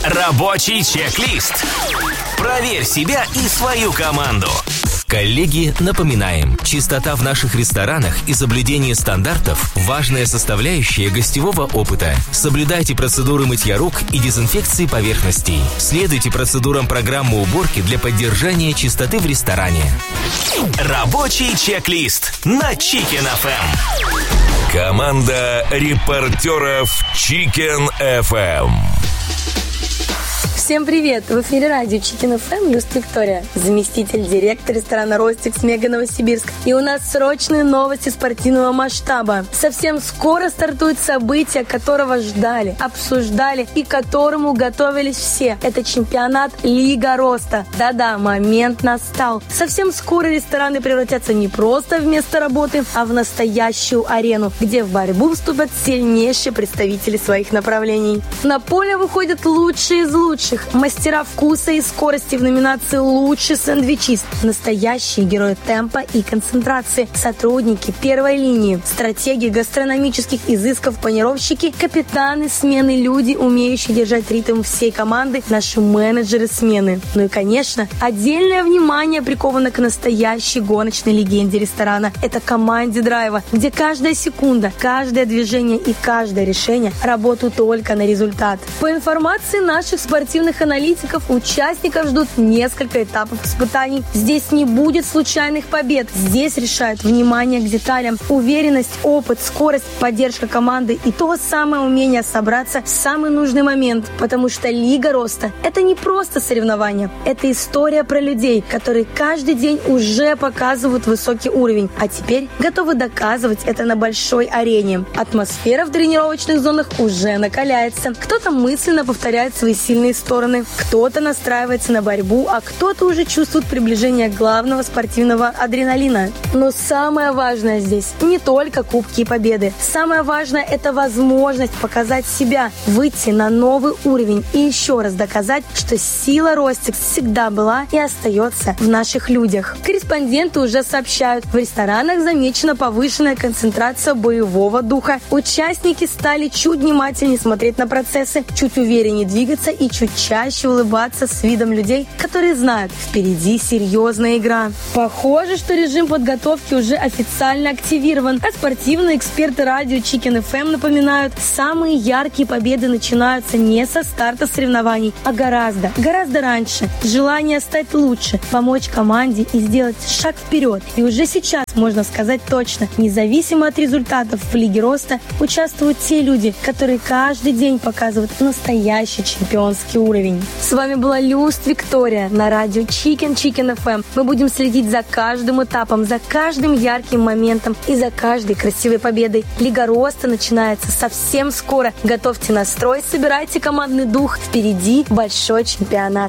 Рабочий чек-лист. Проверь себя и свою команду. Коллеги, напоминаем, чистота в наших ресторанах и соблюдение стандартов – важная составляющая гостевого опыта. Соблюдайте процедуры мытья рук и дезинфекции поверхностей. Следуйте процедурам программы уборки для поддержания чистоты в ресторане. Рабочий чек-лист на Chicken FM. Команда репортеров Chicken FM. Всем привет! В эфире радио Chicken FM, Люст Виктория, заместитель директора ресторана «Ростикс» Мега Новосибирск. И у нас срочные новости спортивного масштаба. Совсем скоро стартует событие, которого ждали, обсуждали и к которому готовились все. Это чемпионат Лига Роста. Да-да, момент настал. Совсем скоро рестораны превратятся не просто в место работы, а в настоящую арену, где в борьбу вступят сильнейшие представители своих направлений. На поле выходят лучшие из лучших. Мастера вкуса и скорости в номинации «Лучший сэндвичист», настоящие герои темпа и концентрации, сотрудники первой линии, стратеги гастрономических изысков, планировщики, капитаны смены, люди, умеющие держать ритм всей команды, наши менеджеры смены. Ну и, конечно, отдельное внимание приковано к настоящей гоночной легенде ресторана. Это команде драйва, где каждая секунда, каждое движение и каждое решение работают только на результат. По информации наших спортивных аналитиков, участников ждут несколько этапов испытаний. Здесь не будет случайных побед. Здесь решают внимание к деталям, уверенность, опыт, скорость, поддержка команды и то самое умение собраться в самый нужный момент. Потому что Лига Роста – это не просто соревнование. Это история про людей, которые каждый день уже показывают высокий уровень, а теперь готовы доказывать это на большой арене. Атмосфера в тренировочных зонах уже накаляется. Кто-то мысленно повторяет свои сильные стороны, кто-то настраивается на борьбу, а кто-то уже чувствует приближение главного спортивного адреналина. Но самое важное здесь не только кубки и победы. Самое важное – это возможность показать себя, выйти на новый уровень и еще раз доказать, что сила Ростикс всегда была и остается в наших людях. Корреспонденты уже сообщают, в ресторанах замечена повышенная концентрация боевого духа. Участники стали чуть внимательнее смотреть на процессы, чуть увереннее двигаться и чуть чаще улыбаться с видом людей, которые знают, впереди серьезная игра. Похоже, что режим подготовки уже официально активирован, а спортивные эксперты радио Chicken FM напоминают, самые яркие победы начинаются не со старта соревнований, а гораздо раньше. Желание стать лучше, помочь команде и сделать шаг вперед. И уже сейчас можно сказать точно, независимо от результатов в Лиге Роста, участвуют те люди, которые каждый день показывают настоящий чемпионский уровень. С вами была Люст Виктория на радио Chicken FM. Мы будем следить за каждым этапом, за каждым ярким моментом и за каждой красивой победой. Лига Роста начинается совсем скоро. Готовьте настрой, собирайте командный дух. Впереди большой чемпионат.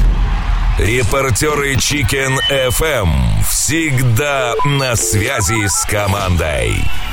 Репортеры Chicken FM всегда на связи с командой.